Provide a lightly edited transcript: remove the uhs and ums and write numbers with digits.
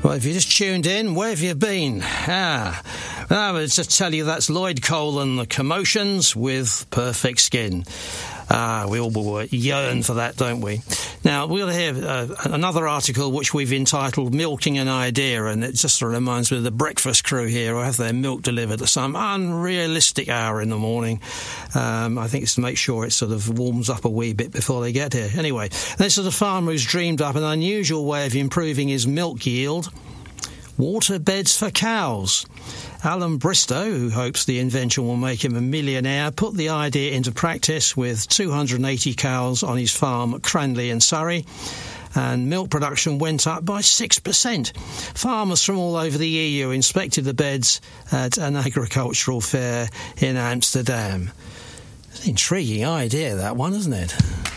Well, if you just tuned in, where have you been? I would just tell you that's Lloyd Cole and the Commotions with Perfect Skin. We all yearn for that, don't we? Now, we'll hear another article which we've entitled Milking an Idea, and it just reminds me of the breakfast crew here who have their milk delivered at some unrealistic hour in the morning. I think it's to make sure it sort of warms up a wee bit before they get here. Anyway, this is a farmer who's dreamed up an unusual way of improving his milk yield. Water beds for cows. Alan Bristow, who hopes the invention will make him a millionaire, put the idea into practice with 280 cows on his farm at Cranley in Surrey, and milk production went up by 6%. Farmers from all over the EU inspected the beds at an agricultural fair in Amsterdam. It's an intriguing idea, that one, isn't it?